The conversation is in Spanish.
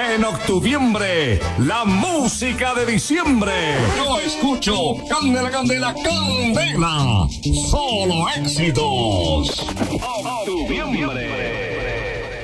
En octuviembre, la música de diciembre. Yo escucho Candela, Candela, Candela. Solo éxitos. Octuviembre.